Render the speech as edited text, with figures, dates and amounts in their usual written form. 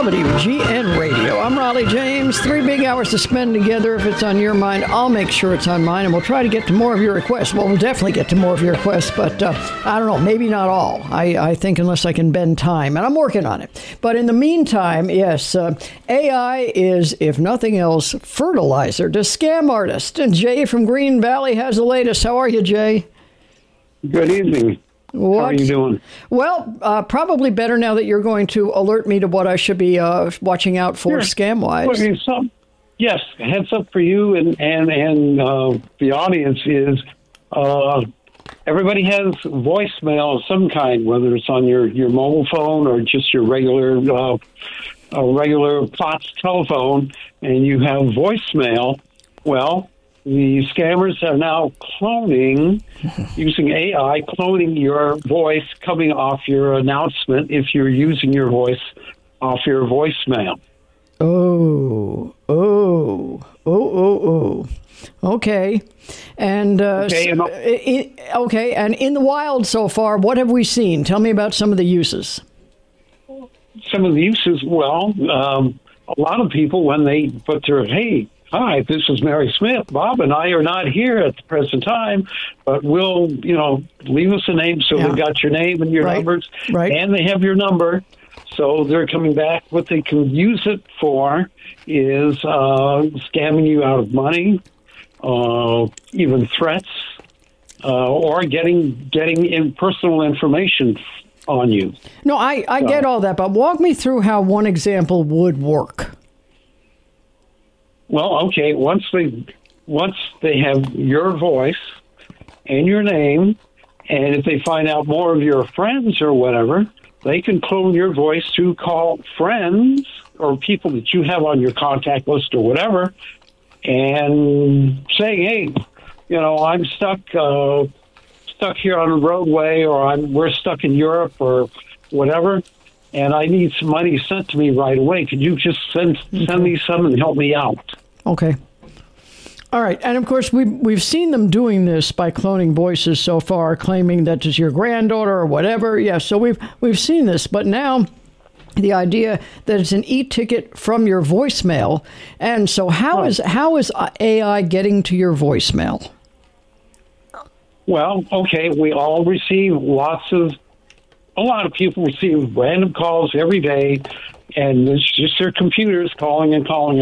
WGN Radio. I'm Raleigh James. 3 big hours to spend together. If it's on your mind, I'll make sure it's on mine, and we'll try to get to more of your requests. Well, we'll definitely get to more of your requests, but I don't know, maybe not all. I think unless I can bend time, and I'm working on it. But in the meantime, yes, AI is, if nothing else, fertilizer to scam artists. And Jay from Green Valley has the latest. How are you, Jay? Good evening. What? How are you doing? Well, probably better now that you're going to alert me to what I should be watching out for scam-wise. Yes, heads up for you and the audience is everybody has voicemail of some kind, whether it's on your mobile phone or just your regular POTS telephone, and you have voicemail. Well, the scammers are now using AI, cloning your voice coming off your announcement if you're using your voice off your voicemail. Oh. Okay. And and in the wild so far, what have we seen? Tell me about some of the uses. Some of the uses, well, a lot of people, when they put their, hey, hi, this is Mary Smith. Bob and I are not here at the present time, but we'll, leave us a name so we got your name and your numbers, and they have your number. So they're coming back. What they can use it for is scamming you out of money, even threats, or getting in personal information on you. No, I get all that, but walk me through how one example would work. Well, okay, once they have your voice and your name, and if they find out more of your friends or whatever, they can clone your voice to call friends or people that you have on your contact list or whatever, and saying, hey, I'm stuck here on the roadway, or we're stuck in Europe or whatever, and I need some money sent to me right away. Could you just send me some and help me out? Okay. All right. And of course, we've seen them doing this by cloning voices so far, claiming that it's your granddaughter or whatever. Yeah, so we've seen this. But now the idea that it's an e-ticket from your voicemail. And so how is AI getting to your voicemail? Well, okay, we all receive a lot of people receive random calls every day, and it's just their computers calling and calling